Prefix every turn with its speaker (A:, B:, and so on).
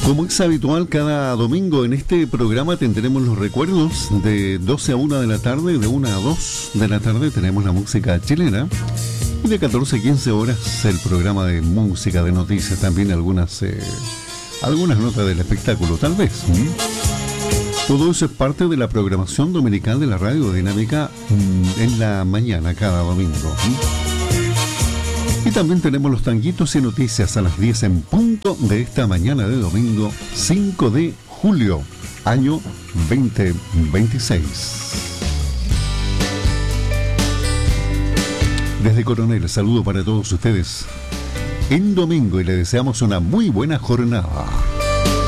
A: Como es habitual, cada domingo en este programa tendremos los recuerdos de 12 a 1 de la tarde, de 1 a 2 de la tarde tenemos la música chilena y de 14 a 15 horas el programa de música, de noticias, también algunas notas del espectáculo, tal vez. Todo eso es parte de la programación dominical de la Radio Dinámica en la mañana, cada domingo. Y también tenemos los tanguitos y noticias a las 10 en punto de esta mañana de domingo 5 de julio, año 2026. Desde Coronel, saludo para todos ustedes en domingo y le deseamos una muy buena jornada.